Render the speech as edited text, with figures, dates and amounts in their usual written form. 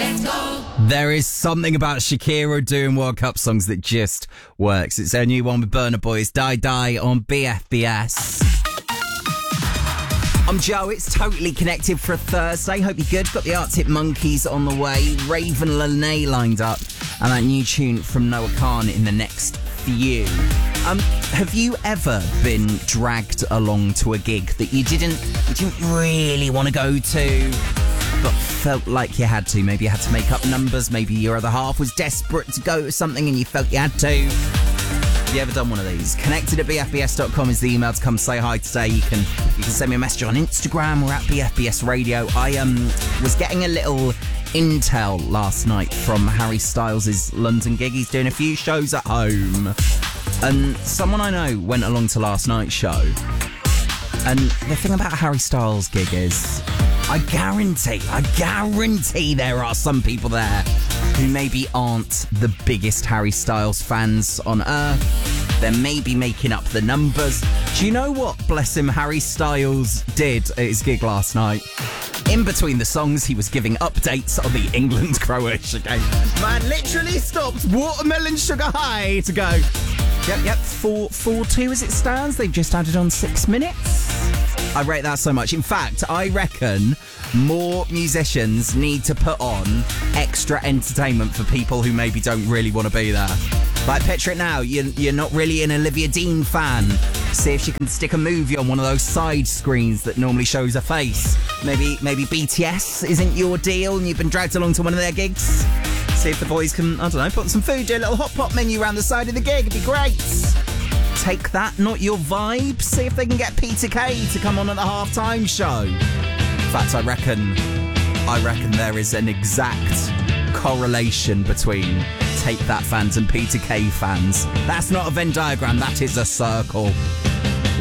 There is something about Shakira doing World Cup songs that just works. It's her new one with Burna Boy. Die Die on BFBS. I'm Joe. It's Totally Connected for a Thursday. Hope you're good. Got the Arctic Monkeys on the way. Raven Lene lined up. And that new tune from Noah Khan in the next few. Have you ever been dragged along to a gig that you didn't really want to go to, but felt like you had to? Maybe you had to make up numbers. Maybe your other half was desperate to go to something and you felt you had to. Have you ever done one of these? Connected@bfbs.com is the email to come say hi today. You can send me a message on Instagram or at BFBS Radio. I was getting a little intel last night from Harry Styles' London gig. He's doing a few shows at home. And someone I know went along to last night's show. And the thing about Harry Styles' gig is, I guarantee there are some people there who maybe aren't the biggest Harry Styles fans on earth. They're maybe making up the numbers. Do you know what, bless him, Harry Styles did at his gig last night? In between the songs, he was giving updates on the England-Croatia game. Man literally stopped Watermelon Sugar High to go, Yep, 4-2 as it stands. They've just added on 6 minutes. I rate that so much. In fact, I reckon more musicians need to put on extra entertainment for people who maybe don't really want to be there. Like, picture it now, you're not really an Olivia Dean fan. See if she can stick a movie on one of those side screens that normally shows her face. Maybe BTS isn't your deal and you've been dragged along to one of their gigs. See if the boys can, I don't know, put some food, do a little hot pot menu around the side of the gig. It'd be great. Take that, not your vibe. See if they can get Peter Kay to come on at the halftime show. In fact, I reckon there is an exact correlation between Take That fans and Peter Kay fans. That's not a Venn diagram, that is a circle.